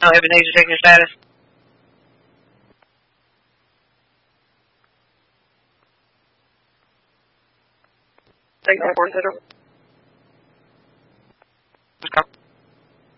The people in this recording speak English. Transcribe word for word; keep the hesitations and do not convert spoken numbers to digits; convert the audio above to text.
No heavy needs are checking your status. Take no four zero.